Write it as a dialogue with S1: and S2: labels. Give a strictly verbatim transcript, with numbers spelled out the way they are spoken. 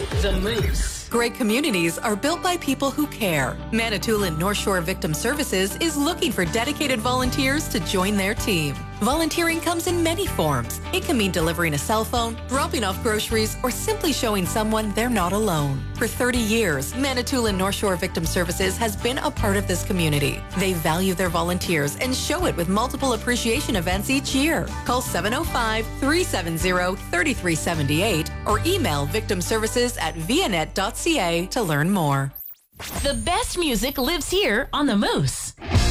S1: The Moose.
S2: Great communities are built by people who care. Manitoulin North Shore Victim Services is looking for dedicated volunteers to join their team. Volunteering comes in many forms. It can mean delivering a cell phone, dropping off groceries, or simply showing someone they're not alone. For thirty years, Manitoulin North Shore Victim Services has been a part of this community. They value their volunteers and show it with multiple appreciation events each year. Call seven oh five, three seven zero, three three seven eight or email victimservices at vianet dot c a to learn more.
S1: The best music lives here on The Moose.